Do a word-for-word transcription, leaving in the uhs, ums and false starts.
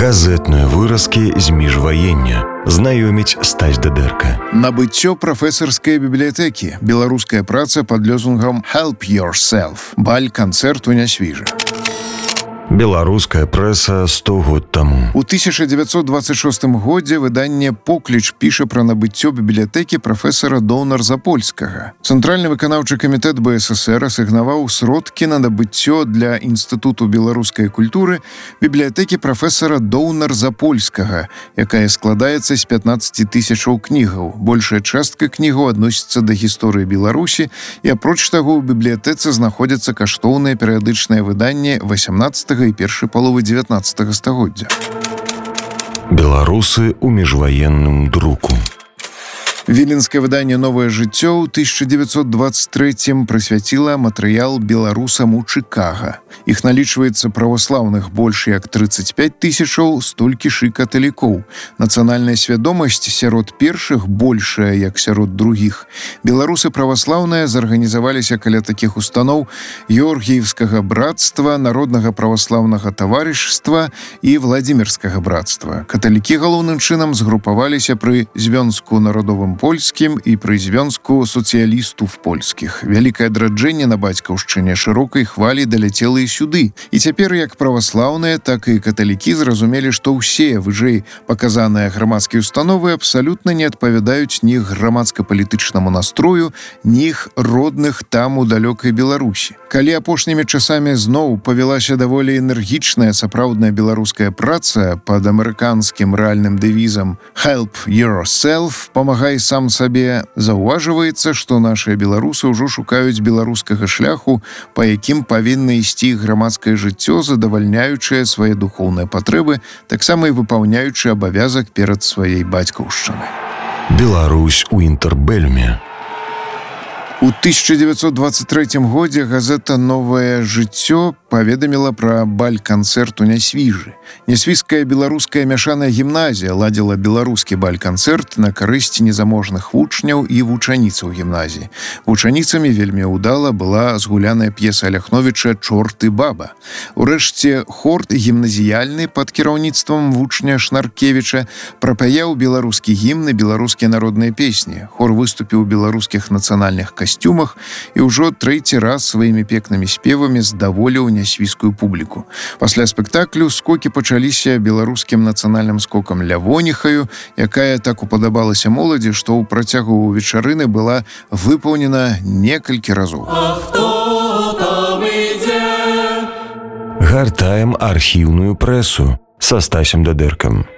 Газетныя выразкі з міжваення. Знаёміць Стась Дадэрка. Набыццё прафесарскай бібліятэкі. Беларуская праца пад лёзунгам «Help yourself». Баль-канцэрт у Нясвіжы. Беларуская прэса сто год таму. У тысяча девятьсот двадцать шостым годзе выданне «Покліч» піша пра набыццё бібліятэкі прафесара Доўнар-Запольскага. Цэнтральны выканаўчы камітэт БССР асігнаваў сродкі на набыццё для Інстытуту беларускай культуры бібліятэкі прафесара Доўнар-Запольскага, якая складаецца з пятнаццаці тысячаў кнігаў. Большая частка кнігаў адносіцца да гісторыі Беларусі, і апроч таго ў бібліятэцы знаходзяцца каштоўныя перыядычныя выданні васямнаццатага і першай паловы дзевятнаццатага стагоддзя. Беларусы ў міжваенным друку. Віленскае выданне «Новае жыццё» ў тысяча девятьсот двадцать третьем прысвяціла матэрыял беларусам у Чыкага. Іх налічваецца праваслаўных больш як тридцать пять тысячаў, столькі ж і каталікоў. Нацыянальная свядомасць сярод першых большая, як сярод другіх. Беларусы праваслаўныя зарганізаваліся каля такіх устаноў Георгіевскага братства, Народнага праваслаўнага таварышства і Владзімірскага братства. Каталікі галоўным чынам згрупаваліся пры Звёнску народовым польскім і пры Звёнску сацыялістаў польскіх. Вялікае адраджэнне на бацькаўшчыне шырокай хвалі даляцела і сюды. І цяпер як праваслаўныя, так і каталікі зразумелі, што ўсе выжэй паказаныя грамадскія установы абсалютна не адпавядаюць ні грамадска-палітычнаму настрою, ні іх родных там у далёкай Беларусі. Калі апошнімі часамі зноў павялася даволі энергічная сапраўдная беларуская праца пад амерыканскім рэальным дэвізам «Help yourself», «Памагай сам сабе», заўважваецца, што нашыя беларусы ўжо шукаюць беларускага шляху, па якім павінна ісці грамадскае жыццё, задавальняючае свае духоўныя патрэбы, таксама і выпаўняючы абавязак перад сваёй бацькаўшчынай. Беларусь у інтэрбэлюме. У тысяча девятьсот двадцать третьем годзе газета «Новае жыццё» паведаміла пра баль-канцэрт у Нясвіжы. Нясвіжская беларуская мяшаная гімназія ладзіла беларускі баль-канцэрт на карысць незаможных вучняў і вучаніцаў гімназіі. Вучаніцамі вельмі ўдала была згуляная п'еса Аляхновіча «Чорт і баба». Урэшце хор гімназіяльны пад кіраўніцтвам вучня Шнаркевіча прапаяў беларускі гімн і беларускія народныя песні. Хор выступіў у беларускіх нацыянальных касцюмах і ўжо трэці раз сваімі пекнымі спевамі здаволіў нясвіжскую публіку. Пасля спектаклю скокі пачаліся беларускім нацыянальным скокам Лявоніхаю, якая так упадабалася моладзі, што ў працягу вечарыны была выпаўнена некалькі разоў. А хто там ідзе? Гартаем архіўную прэсу са Стасем Дадэркам.